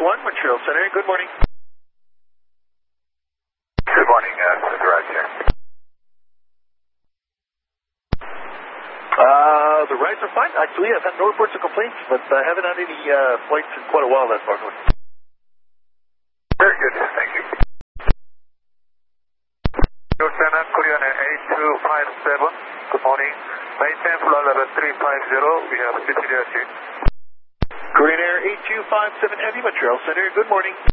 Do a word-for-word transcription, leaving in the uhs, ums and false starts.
one, Montreal Center. Good morning. Good morning, uh, Mister Raj here. Uh, the rides are fine. Actually, I've had no reports of complaints, but I haven't had any uh, flights in quite a while that far north. Very good, thank you. Lieutenant Korean Air eight two five seven, good morning. Maintain flight level three five zero, we have a city. Korean Air eight two five seven Heavy, Montreal Center. Good morning.